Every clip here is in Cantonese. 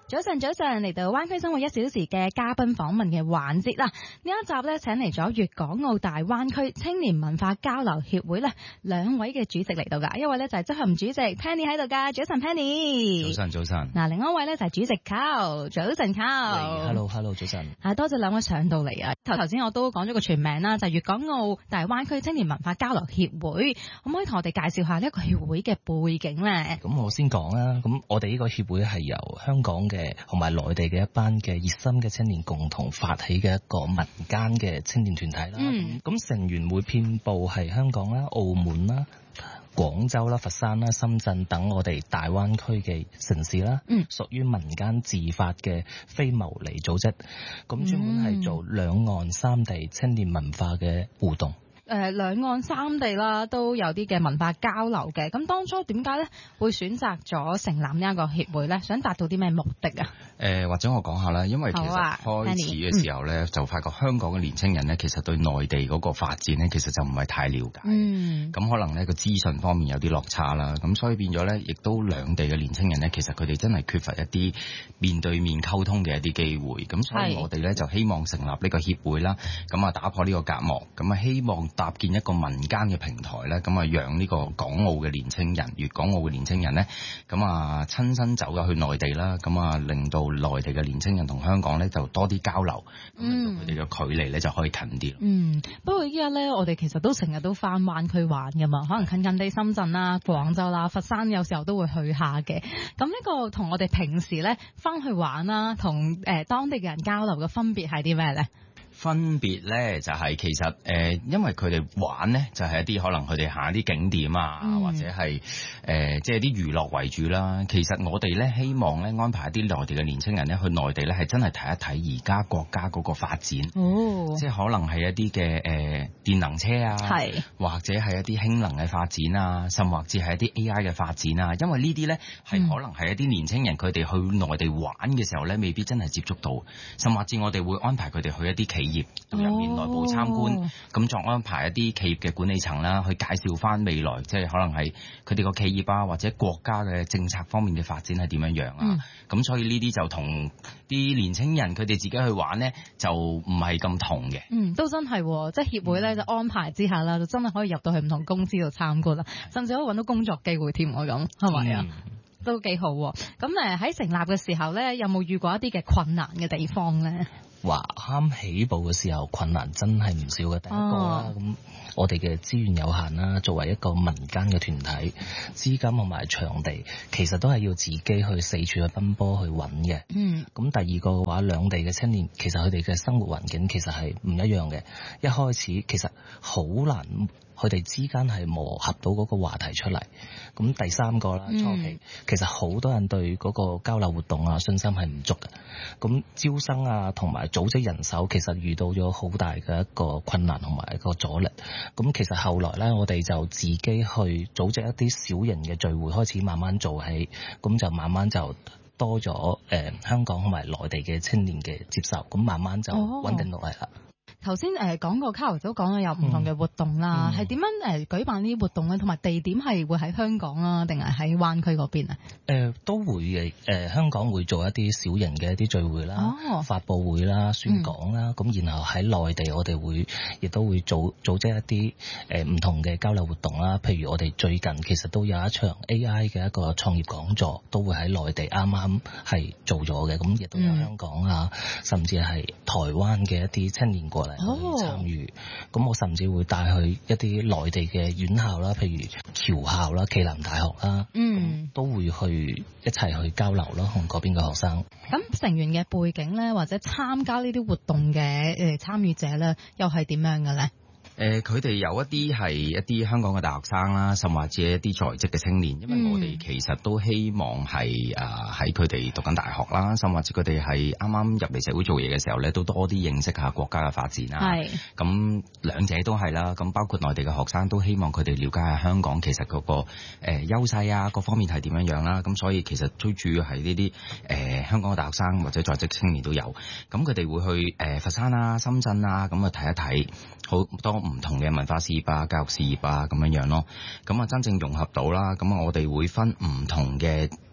早晨，嚟到灣區生活1小時嘅嘉賓訪問嘅環節啦。呢一集咧，請嚟咗粵港澳大灣區青年文化交流協會咧2位嘅主席嚟到噶，一位咧就係執行主席 Penny 喺度噶，早晨 Penny。 早晨。 嗱，另一位咧就係主席 Carl， 早晨 Carl。 Hello， 早晨。 多謝兩位上到嚟啊！頭先我都講咗個全名啦，就係粵港澳大灣區青年文化交流協會，可唔可以同我哋介紹下呢一個協會嘅背景咧？ 咁我先講啦，咁我哋呢個協會係由香港嘅同埋內地嘅一班嘅熱心嘅青年共同發起嘅一個民間嘅青年團體啦。咁成員會遍佈係香港啦、澳門啦、廣州啦、佛山啦、深圳等我哋大灣區嘅城市啦。屬於民間自發嘅非牟利組織，咁專門係做兩岸三地青年文化嘅互動。 兩岸三地啦，都有啲嘅文化交流嘅。咁當初點解咧會選擇咗成立呢一個協會咧？想達到啲咩目的啊？ 或者我講下啦，因為其實開始嘅時候咧，就發覺香港嘅年青人咧，其實對內地嗰個發展咧，其實就唔係太了解。咁可能咧個資訊方面有啲落差啦。咁所以變咗咧，亦都兩地嘅年青人咧，其實佢哋真係缺乏一啲面對面溝通嘅一啲機會。咁所以我哋咧就希望成立呢個協會啦。咁啊打破呢個隔膜，咁啊希望搭建一個民間嘅平台咧，咁啊讓呢個港澳嘅年青人、粵港澳嘅年青人咧，咁啊親身走入去內地啦，咁啊令到內地嘅年青人同香港咧就多啲交流，咁令到佢哋嘅距離咧就可以近啲。 不過依家咧，我哋其實都成日都返灣區玩噶嘛，可能近近地深圳啦、廣州啦、佛山有時候都會去下嘅。咁呢個同我哋平時咧返去玩啦，同當地嘅人交流嘅分別係啲咩咧？ 分別咧就係其實因為佢哋玩咧就係一啲可能佢哋行一啲景點啊，或者係即係啲娛樂為主啦。其實我哋咧希望咧安排一啲內地嘅年青人咧去內地咧係真係睇一睇而家國家嗰個發展，即係可能係一啲嘅電能車啊，或者係一啲氫能嘅發展啊，甚或至係一啲 AI 嘅發展啊。因為呢啲咧係可能係一啲年青人佢哋去內地玩嘅時候咧，未必真係接觸到，甚或至我哋會安排佢哋去一啲企業入面內部參觀，咁作安排一啲企業嘅管理層啦，去介紹翻未來，即係可能係佢哋個企業啊，或者國家嘅政策方面嘅發展係點樣樣啊。咁所以呢啲就同啲年青人佢哋自己去玩呢，就唔係咁同嘅。 都真係，即係協會咧就安排之下啦，就真係可以入到去唔同公司度參觀啦，甚至可以揾到工作機會添，我咁係咪啊？都幾好。咁喺成立嘅時候咧，有冇遇過一啲嘅困難嘅地方咧？ 啱起步嘅時候困難真係唔少嘅。第一個啦，咁我哋嘅資源有限啦，作為一個民間嘅團體，資金同埋場地其實都係要自己去四處去奔波去揾嘅。咁第二個嘅話，兩地嘅青年其實佢哋嘅生活環境其實係唔一樣嘅。一開始其實好難佢哋之間係磨合到嗰個話題出嚟。咁第三個啦，初期其實好多人對嗰個交流活動啊信心係唔足嘅。咁招生啊同埋組織人手其實遇到咗好大嘅一個困難同埋一個阻力。咁其實後來咧，我哋就自己去組織一啲小型嘅聚會，開始慢慢做起，咁就慢慢就多咗香港同埋內地嘅青年嘅接受，咁慢慢就穩定落嚟啦。 頭先講過，Carl都講咗有唔同嘅活動啦，係點樣舉辦呢啲活動咧？同埋地點係會喺香港啊，定係喺灣區嗰邊啊？ 都會嘅。香港會做一啲小型嘅一啲聚會啦、發佈會啦、宣講啦。咁然後喺內地我哋亦都會組織一啲唔同嘅交流活動啦。譬如我哋最近其實都有一場 AI 嘅一個創業講座，都會喺內地啱啱係做咗嘅。咁亦都有香港啊，甚至係台灣嘅一啲青年過嚟參與。咁我甚至會帶去一啲內地嘅院校啦，譬如僑校啦、暨南大學啦，都會去一齊去交流咯，同嗰邊嘅學生。 咁成員嘅背景咧，或者參加呢啲活動嘅參與者咧，又係點樣嘅咧？ 佢哋有一啲係一啲香港嘅大學生啦，甚或者一啲在職嘅青年，因為我哋其實都希望係喺佢哋讀緊大學啦，甚或者佢哋係啱啱入嚟社會做嘢嘅時候咧，都多啲認識下國家嘅發展啦。咁兩者都係啦，咁包括內地嘅學生都希望佢哋了解下香港其實嗰個優勢啊，各方面係點樣樣啦。咁所以其實最主要係呢啲香港嘅大學生或者在職青年都有。咁佢哋會去佛山啊、深圳啊，咁啊睇一睇好多唔同嘅文化事業啊、教育事業啊咁樣樣咯，咁啊真正融合到啦，咁啊我哋會分唔同嘅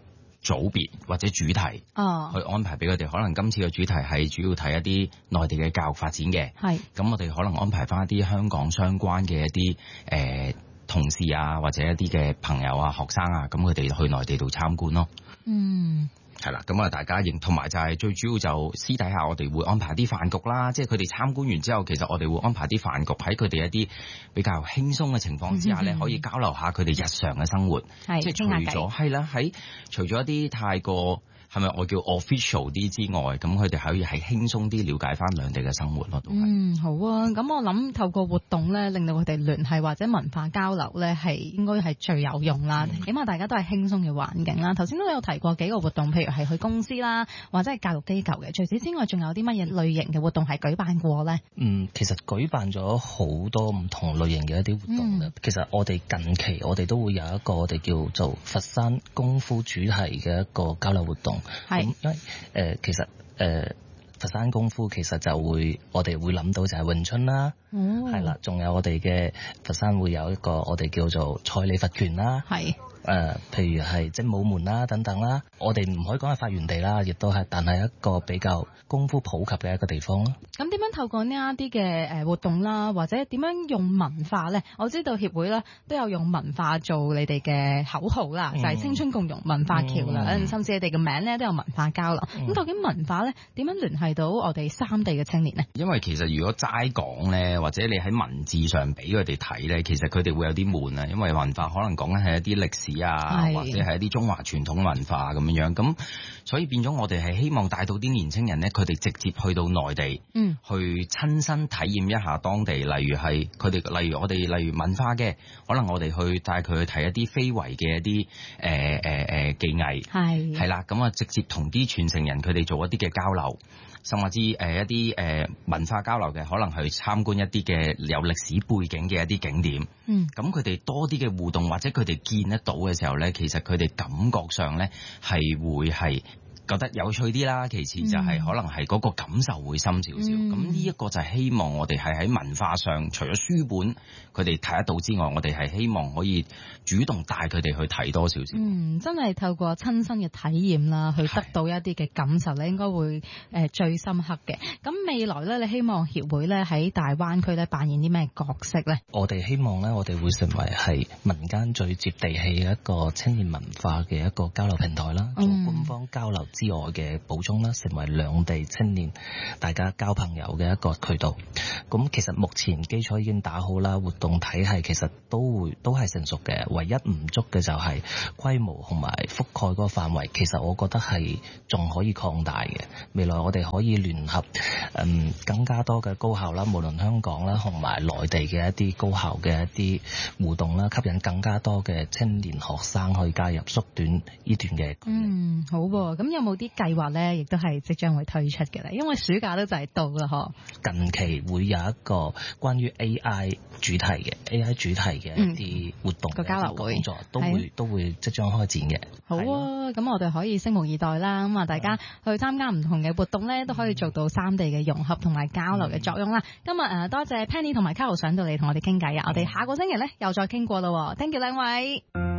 組別或者主題去安排俾佢哋。可能今次嘅主題係主要睇一啲內地嘅教育發展嘅，咁我哋可能安排翻一啲香港相關嘅一啲同事啊，或者一啲嘅朋友啊、學生啊，咁佢哋去內地度參觀咯。係啦，咁啊大家同埋就係最主要就私底下我哋會安排啲飯局啦，即係佢哋參觀完之後，其實我哋會安排啲飯局喺佢哋一啲比較輕鬆嘅情況之下咧，可以交流下佢哋日常嘅生活，即係除咗係啦，除咗一啲太過係咪我叫 official 啲之外，咁佢哋可以係輕鬆啲了解翻兩地嘅生活咯，都係。 好啊，咁我諗透過活動咧，令到佢哋聯繫或者文化交流咧，係應該係最有用啦。起碼大家都係輕鬆嘅環境啦。頭先都有提過幾個活動，譬如係去公司啦，或者係教育機構嘅。除此之外，仲有啲乜嘢類型嘅活動係舉辦過咧？ 其實舉辦咗好多唔同類型嘅一啲活動嘅。其實我哋近期我哋都會有一個我哋叫做佛山功夫主題嘅一個交流活動。因為其實佛山功夫其實就我哋會諗到就係詠春啦，係啦，仲有我哋嘅佛山會有一個我哋叫做蔡李佛拳啦，譬如係精武門啦等等啦，我哋唔可以講係發源地啦，亦都係，但係一個比較功夫普及嘅一個地方咯。咁點樣透過呢一啲嘅活動啦，或者點樣用文化咧？我知道協會咧都有用文化做你哋嘅口號啦，就係青春共融文化橋樑，甚至你哋嘅名咧都有文化交流。咁究竟文化咧點樣聯繫到我哋三地嘅青年呢？ 因為其實如果齋講咧，或者你喺文字上俾佢哋睇咧，其實佢哋會有啲悶啊，因為文化可能講緊係一啲歷史啊，或者係一啲中華傳統文化咁樣，咁所以變咗我哋係希望帶到啲年青人咧，佢哋直接去到內地，去親身體驗一下當地，例如係佢哋，例如我哋例如文化嘅，可能我哋去帶佢去睇一啲非遺嘅一啲技藝，係啦，咁啊直接同啲傳承人佢哋做一啲嘅交流。甚至一啲文化交流嘅，可能去參觀一啲嘅有歷史背景嘅一啲景點。咁佢哋多啲嘅互動，或者佢哋見得到嘅時候咧，其實佢哋感覺上咧係會係覺得有趣啲啦。其次就係可能係嗰個感受會深少少。咁呢一個就係希望我哋係喺文化上，除咗書本佢哋睇得到之外，我哋係希望可以主動帶佢哋去睇多少少。 真係透過親身嘅體驗啦，去得到一啲嘅感受咧，應該會最深刻嘅。咁未來咧，你希望協會咧喺大灣區咧扮演啲咩角色咧？ 我哋希望咧，我哋會成為係民間最接地氣嘅一個青年文化嘅一個交流平台啦，做官方交流之外嘅補充啦，成為兩地青年大家交朋友嘅一個渠道。咁其實目前基礎已經打好啦，活動體系其實都係成熟嘅，唯一唔足嘅就係規模同埋覆蓋嗰個範圍，其實我覺得係仲可以擴大嘅。未來我哋可以聯合更加多嘅高校啦，無論香港啦同埋內地嘅一啲高校嘅一啲互動啦，吸引更加多嘅青年學生去加入，縮短呢段嘅距離。 好喎，咁有冇啲計劃咧？亦都係即將會推出嘅咧，因為暑假都就係到啦，嗬。近期會有一個關於 AI 主題嘅一啲活動個交流會工作都會即將開展嘅。 好啊，咁我哋可以拭目以待啦。咁啊，大家去參加唔同嘅活動咧，都可以做到三地嘅融合同埋交流嘅作用啦。今日多謝 Penny 同埋 Carol 上到嚟同我哋傾偈啊！我哋下個星期咧又再傾過咯。Thank you 兩位。